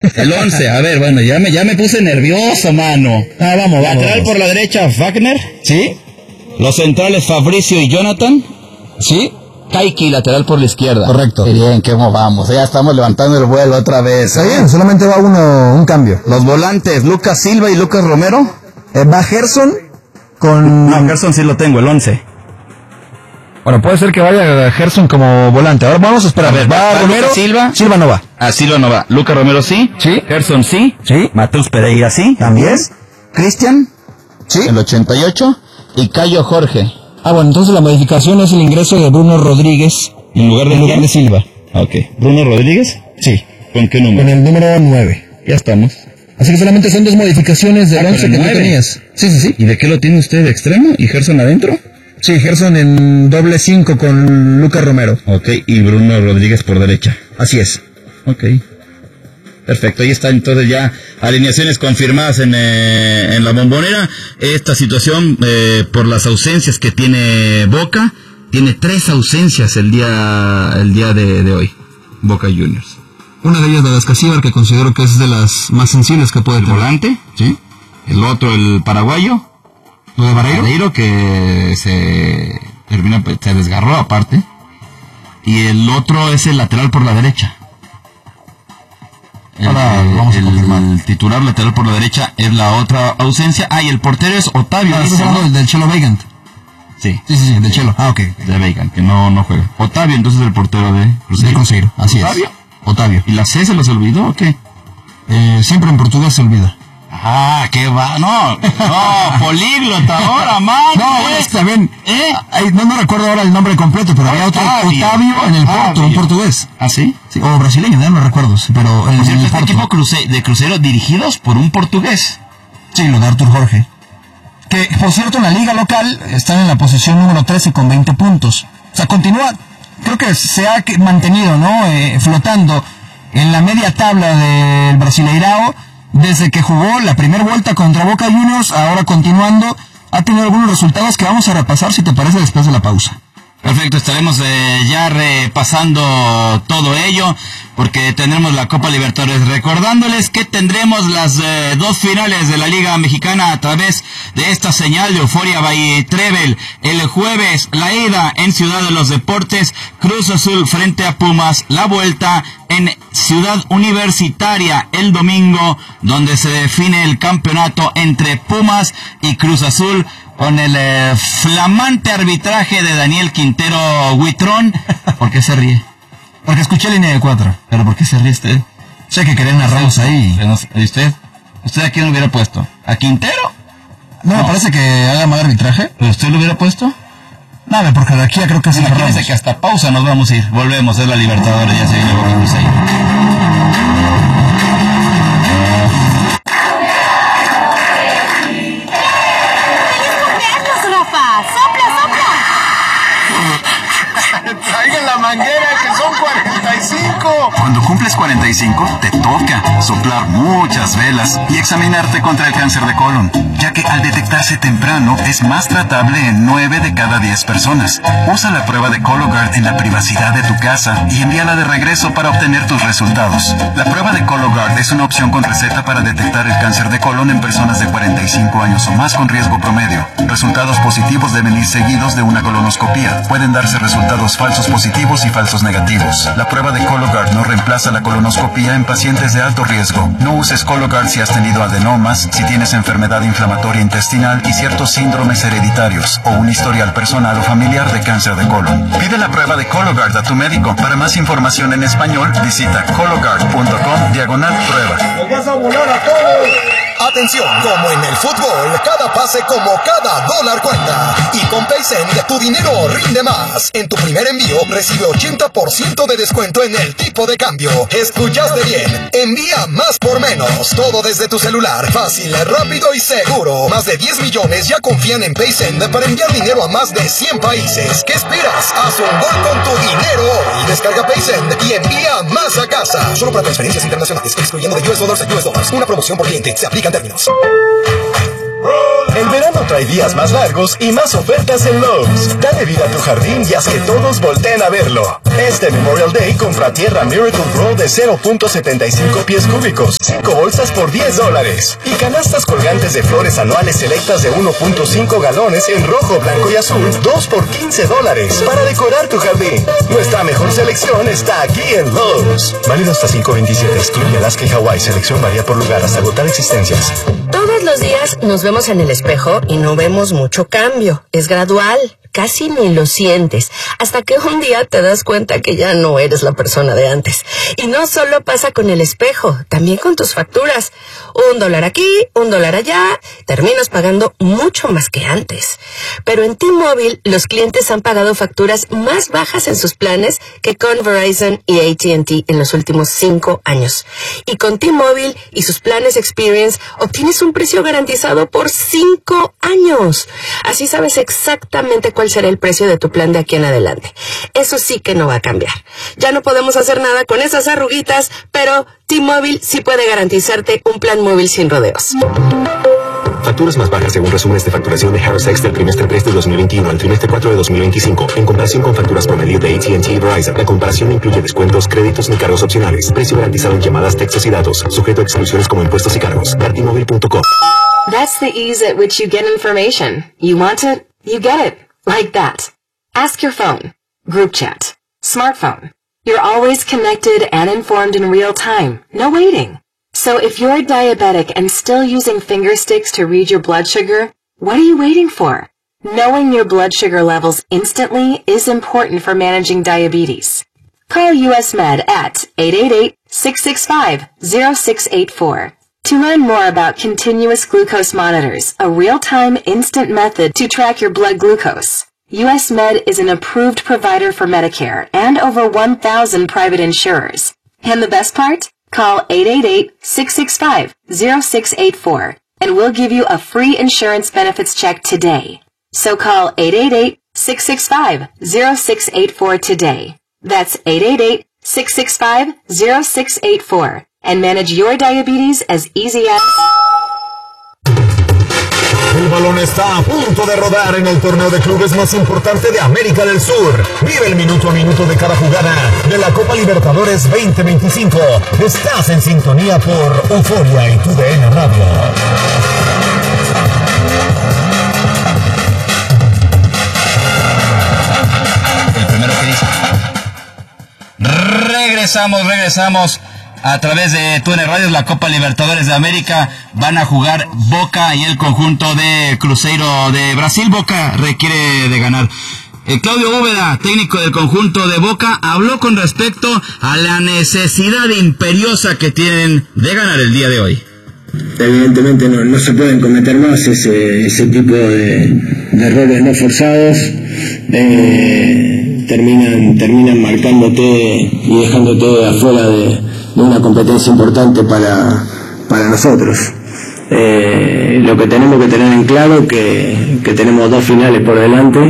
El 11, a ver, bueno, ya me puse nervioso, mano. Vamos. Lateral por la derecha, Wagner. Sí. Los centrales, Fabricio y Jonathan. Sí. Kaiki, lateral por la izquierda. Correcto. Qué bien, ¿cómo vamos? Ya estamos levantando el vuelo otra vez. Está bien, solamente va un cambio. Los volantes, Lucas Silva y Lucas Romero. Va Gerson con... No, Gerson sí lo tengo, el 11. Bueno, puede ser que vaya Gerson como volante. Ahora vamos a esperar. A ver, va Romero. Lucas Silva. Silva no va. Silva no va. Lucas Romero sí. Sí. Gerson sí. Sí. Mateus Pereira sí. También. Cristian. Sí. El 88. Y Cayo Jorge. Bueno, entonces la modificación es el ingreso de Bruno Rodríguez ¿En lugar de Silva. Ok. ¿Bruno Rodríguez? Sí. ¿Con qué número? Con el número 9. Ya estamos. Así que solamente son 2 modificaciones del 11 con que el tú 9. tenías. Sí. ¿Y de qué lo tiene usted? ¿De extremo? ¿Y Gerson adentro? Sí, Gerson en doble 5 con Lucas Romero. Ok, y Bruno Rodríguez por derecha. Así es. Ok. Perfecto, ahí están entonces ya alineaciones confirmadas en la Bombonera. Esta situación, por las ausencias que tiene Boca, tiene 3 ausencias el día de hoy, Boca Juniors. Una de ellas de Escasíbar, que considero que es de las más sensibles que puede El tener. volante, Sí. el otro, el paraguayo, Lo de Vareiro. que se desgarró aparte, y el otro es el lateral por la derecha. Ahora vamos a confirmar. El titular lateral por la derecha es la otra ausencia. Y el portero es Otavio. El del Chelo Weigand. Sí, del Chelo. Ok. de Weigand, que no juega. Otavio, entonces el portero de De Cruzeiro. Así ¿Otavio? es. Otavio. ¿Y la C se los olvidó o qué? Siempre en portugués se olvida. ¿Qué va? No, políglota ahora, man. Está bien. No recuerdo ahora el nombre completo, pero había otro Otavio en el Porto, un portugués. ¿Ah, sí? Sí, o brasileño, ya no recuerdo, pero en Por cierto, el este Porto. equipo de Cruzeiro dirigidos por un portugués. Sí, lo de Artur Jorge. Que, por cierto, en la liga local están en la posición número 13 con 20 puntos. O sea, continúa, creo que se ha mantenido, ¿no? Flotando en la media tabla del Brasileirao desde que jugó la primera vuelta contra Boca Juniors, ahora continuando, ha tenido algunos resultados que vamos a repasar, si te parece, después de la pausa. Perfecto, estaremos ya repasando todo ello, porque tendremos la Copa Libertadores. Recordándoles que tendremos las 2 finales de la Liga Mexicana a través de esta señal de Euforia by Trevel. El jueves, la ida en Ciudad de los Deportes, Cruz Azul frente a Pumas. La vuelta en Ciudad Universitaria el domingo, donde se define el campeonato entre Pumas y Cruz Azul, con el flamante arbitraje de Daniel Quintero Huitrón. ¿Por qué se ríe? Porque escuché línea de 4. ¿Pero por qué se ríe usted? Sé que querían narrarlos ahí. ¿Y usted? ¿Usted a quién lo hubiera puesto? ¿A Quintero? ¿No me parece que haga mal arbitraje? ¿Pero usted lo hubiera puesto? Nada, porque de aquí a creo que sí. Imagínense que hasta pausa nos vamos a ir. Volvemos, es la Libertadores, ya se viene Boca Cruzeiro. Traigan la manguera que son 45. Cuando cumples 45, te toca soplar muchas velas y examinarte contra el cáncer de colon, ya que al detectarse temprano es más tratable en 9 de cada 10 personas. Usa la prueba de Cologuard en la privacidad de tu casa y envíala de regreso para obtener tus resultados. La prueba de Cologuard es una opción con receta para detectar el cáncer de colon en personas de 45 años o más con riesgo promedio. Resultados positivos deben ir seguidos de una colonoscopía. Pueden darse resultados falsos positivos y falsos negativos. La prueba de Cologuard no reemplaza la colonoscopía en pacientes de alto riesgo. No uses Cologuard si has tenido adenomas, si tienes enfermedad inflamatoria intestinal y ciertos síndromes hereditarios o un historial personal o familiar de cáncer de colon. Pide la prueba de Cologuard a tu médico. Para más información en español, visita cologuard.com/prueba. ¡Nos vas a volar a todos! Atención, como en el fútbol, cada pase como cada dólar cuenta. Y con PaySend tu dinero rinde más. En tu primer envío recibe 80% de descuento en el tipo de cambio. ¿Escuchaste bien? Envía más por menos. Todo desde tu celular. Fácil, rápido y seguro. Más de 10 millones ya confían en PaySend para enviar dinero a más de 100 países. ¿Qué esperas? Haz un gol con tu dinero hoy. Descarga PaySend y envía más a casa. Solo para transferencias internacionales, excluyendo de US dollars a US dollars. Una promoción por cliente. Se aplican términos. El verano trae días más largos y más ofertas en Lowe's. Dale vida a tu jardín y haz que todos volteen a verlo. Este Memorial Day compra tierra Miracle Grow de 0.75 pies cúbicos, 5 bolsas por $10. Y canastas colgantes de flores anuales selectas de 1.5 galones en rojo, blanco y azul, 2 por $15. Para decorar tu jardín. Nuestra mejor selección está aquí en Lowe's. Válido hasta 5/27. Excluye Alaska y Hawái. Selección varía por lugar hasta agotar existencias. Todos los días nos vemos en el espejo y no vemos mucho cambio. Es gradual, casi ni lo sientes, hasta que un día te das cuenta que ya no eres la persona de antes. Y no solo pasa con el espejo, también con tus facturas. $1 aquí, $1 allá, terminas pagando mucho más que antes. Pero en T-Mobile, los clientes han pagado facturas más bajas en sus planes que con Verizon y AT&T en los últimos 5 años. Y con T-Mobile y sus planes Experience, obtienes un precio garantizado por 5 años. Así sabes exactamente cuál será el precio de tu plan de aquí en adelante. Eso sí que no va a cambiar. Ya no podemos hacer nada con esas arruguitas, pero T-Mobile sí puede garantizarte un plan móvil sin rodeos. Facturas más bajas según resúmenes de facturación de Harris X del trimestre 3 de 2021 al trimestre 4 de 2025, en comparación con facturas promedio de AT&T y Verizon. La comparación incluye descuentos, créditos ni cargos opcionales. Precio garantizado en llamadas, textos y datos, sujeto a exclusiones como impuestos y cargos. T-Mobile.com. That's the ease at which you get information. You want it, you get it. Like that. Ask your phone. Group chat. Smartphone. You're always connected and informed in real time. No waiting. So if you're diabetic and still using finger sticks to read your blood sugar, what are you waiting for? Knowing your blood sugar levels instantly is important for managing diabetes. Call US Med at 888-665-0684 to learn more about continuous glucose monitors, a real-time instant method to track your blood glucose. US Med is an approved provider for Medicare and over 1,000 private insurers. And the best part? Call 888-665-0684 and we'll give you a free insurance benefits check today. So call 888-665-0684 today. That's 888-665-0684 and manage your diabetes as easy as... El balón está a punto de rodar en el torneo de clubes más importante de América del Sur. Vive el minuto a minuto de cada jugada de la Copa Libertadores 2025. Estás en sintonía por Euforia y TUDN Radio. El primero que dice. Regresamos. A través de TUDN Radio, la Copa Libertadores de América, van a jugar Boca y el conjunto de Cruzeiro de Brasil. Boca requiere de ganar. Claudio Úbeda, técnico del conjunto de Boca, habló con respecto a la necesidad imperiosa que tienen de ganar el día de hoy. Evidentemente no se pueden cometer más ese tipo de errores no forzados. Terminan marcándote y dejándote afuera de una competencia importante para nosotros. Lo que tenemos que tener en claro que tenemos 2 finales por delante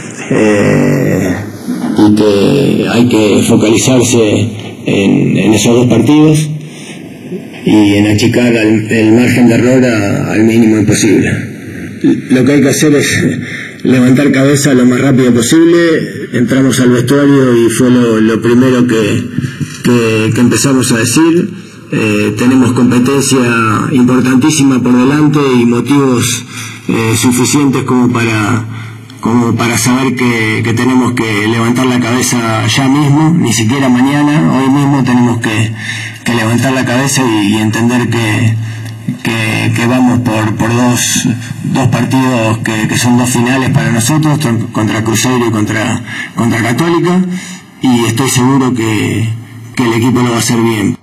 y que hay que focalizarse en esos 2 partidos y en achicar el margen de error al mínimo posible. Lo que hay que hacer es levantar cabeza lo más rápido posible. Entramos al vestuario y fue lo primero que empezamos a decir. Tenemos competencia importantísima por delante y motivos suficientes como para saber que tenemos que levantar la cabeza ya mismo, ni siquiera mañana, hoy mismo tenemos que levantar la cabeza y entender que vamos por dos partidos que son 2 finales para nosotros, contra Cruzeiro y contra Católica, y estoy seguro que el equipo lo va a hacer bien.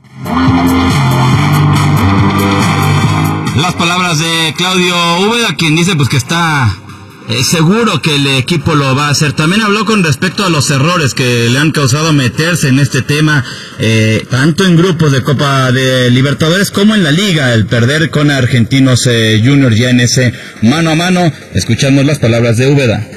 Las palabras de Claudio Úbeda, quien dice pues que está seguro que el equipo lo va a hacer. También habló con respecto a los errores que le han causado meterse en este tema, tanto en grupos de Copa de Libertadores como en la Liga, el perder con Argentinos Juniors ya en ese mano a mano. Escuchamos las palabras de Úbeda.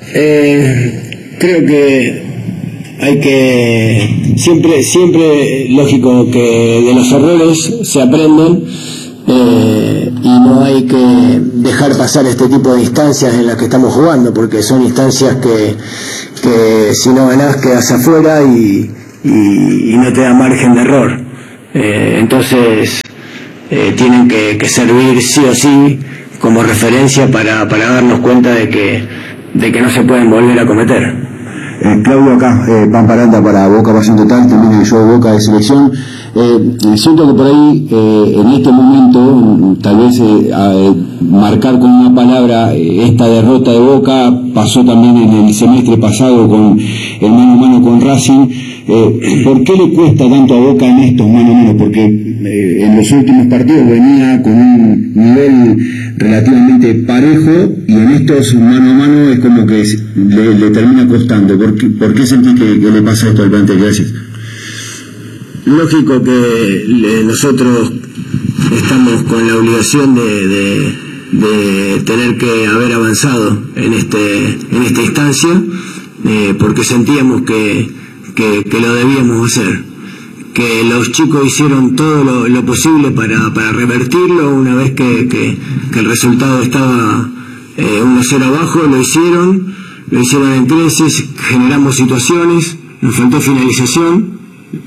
Creo que hay que siempre lógico que de los errores se aprenden. y no hay que dejar pasar este tipo de instancias en las que estamos jugando, porque son instancias que si no ganás quedas afuera y no te da margen de error. Entonces tienen que servir sí o sí como referencia para darnos cuenta de que no se pueden volver a cometer. Claudio, acá, Pamparanda para Boca Pasión Total, también yo de Boca de Selección. Siento que por ahí, en este momento, tal vez marcar con una palabra esta derrota de Boca, pasó también en el semestre pasado con el mano a mano con Racing. ¿Por qué le cuesta tanto a Boca en estos mano a mano? Porque en los últimos partidos venía con un nivel relativamente parejo y en estos mano a mano es como que le termina costando. ¿Por qué sentís que le pasa esto al plantel? Gracias. Lógico que nosotros estamos con la obligación de tener que haber avanzado en esta instancia, porque sentíamos que lo debíamos hacer, que los chicos hicieron todo lo posible para revertirlo. Una vez que el resultado estaba 1-0 abajo, lo hicieron en creces, generamos situaciones, nos faltó finalización,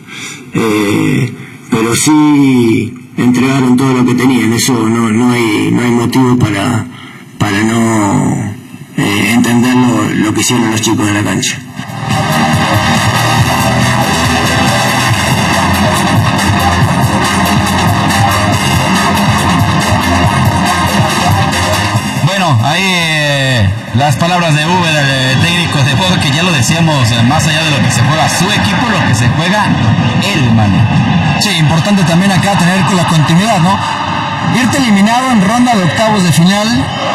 pero sí entregaron todo lo que tenían. Eso no hay motivo para no entender lo que hicieron los chicos de la cancha. Bueno, ahí las palabras de Uber, el técnico de Boca, que ya lo decíamos, más allá de lo que se juega su equipo, lo que se juega él, mano. Sí, importante también acá tener la continuidad, ¿no? Irte eliminado en ronda de octavos de final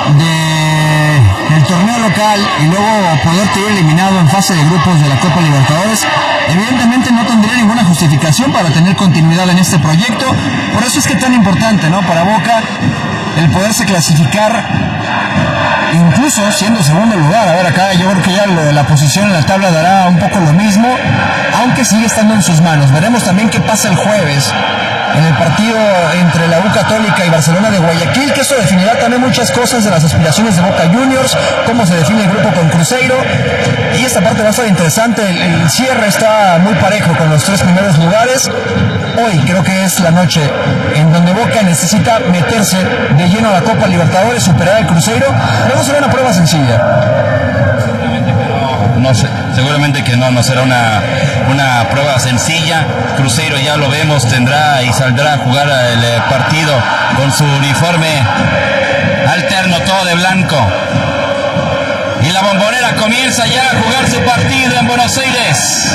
del torneo local y luego poderte ir eliminado en fase de grupos de la Copa Libertadores, evidentemente no tendría ninguna justificación para tener continuidad en este proyecto. Por eso es que es tan importante, ¿no? Para Boca el poderse clasificar, incluso siendo segundo lugar. A ver, acá yo creo que ya lo de la posición en la tabla dará un poco lo mismo, aunque sigue estando en sus manos. Veremos también qué pasa el jueves en el partido entre la U Católica y Barcelona de Guayaquil, que eso definirá también muchas cosas de las aspiraciones de Boca Juniors, cómo se define el grupo con Cruzeiro, y esta parte va a estar interesante. El cierre está muy parejo con los tres primeros lugares. Hoy creo que es la noche en donde Boca necesita meterse de lleno a la Copa Libertadores, superar al Cruzeiro, pero no será una prueba sencilla. No sé, seguramente que no será una prueba sencilla. Cruzeiro, ya lo vemos, tendrá y saldrá a jugar el partido con su uniforme alterno, todo de blanco. Y la Bombonera comienza ya a jugar su partido en Buenos Aires,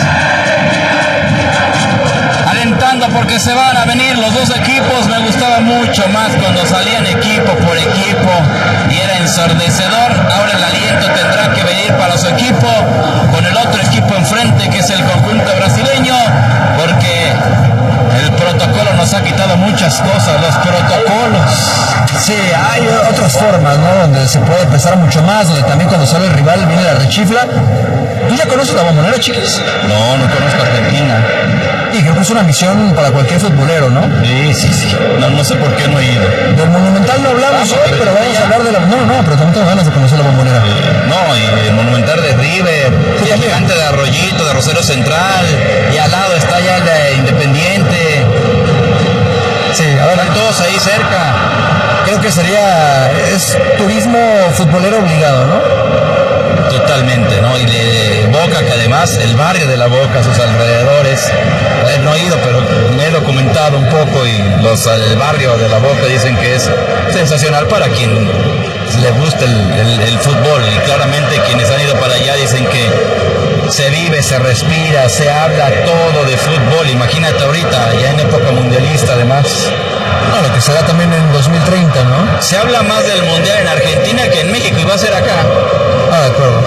alentando porque se van a venir los dos equipos. Me gustaba mucho más cuando salían equipo por equipo y era ensordecedor. Ahora el aliento tendrá que venir para su equipo con el otro equipo enfrente, que es el conjunto brasileño, porque el protocolo nos ha quitado muchas cosas, los protocolos. Sí, hay otras formas, ¿no? Donde se puede pesar mucho más, donde también cuando sale el rival viene la rechifla. ¿Tú ya conoces la Bombonera, chicos? No conozco Argentina. Y creo que es una misión para cualquier futbolero, ¿no? Sí. No sé por qué no he ido. Del Monumental no hablamos hoy, pero vamos a hablar de la... No, pero también tengo ganas de conocer la Bombonera. Y el Monumental de River, y el gigante de Arroyito, de Rosario Central, y al lado está ya el de Independiente. Sí, a ver, están todos ahí cerca. Creo que es turismo futbolero obligado, ¿no? Totalmente, ¿no? Y de Boca, que además el barrio de la Boca, sus alrededores, no he ido, pero me he documentado un poco, y el barrio de la Boca dicen que es sensacional para quien le gusta el fútbol, y claramente quienes han ido para allá dicen que se vive, se respira, se habla todo de fútbol. Imagínate ahorita, ya en época mundialista además. No, lo que será también en 2030, ¿no? Se habla más del mundial en Argentina que en México, y va a ser acá. De acuerdo.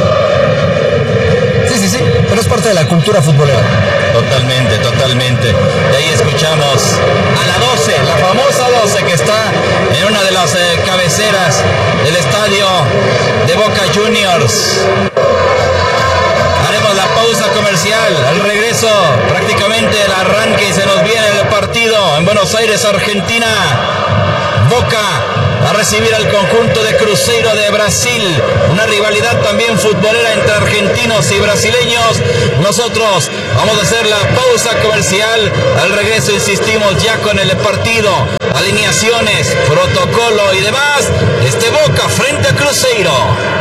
Sí, pero es parte de la cultura futbolera. Totalmente. De ahí escuchamos a la 12, la famosa 12, que está en una de las cabeceras del estadio de Boca Juniors. Haremos la pausa comercial. Al regreso, prácticamente el arranque, y se nos viene el partido en Buenos Aires, Argentina. Boca a recibir al conjunto de Cruzeiro de Brasil, una rivalidad también futbolera entre argentinos y brasileños. Nosotros vamos a hacer la pausa comercial. Al regreso insistimos ya con el partido, alineaciones, protocolo y demás. Boca frente a Cruzeiro.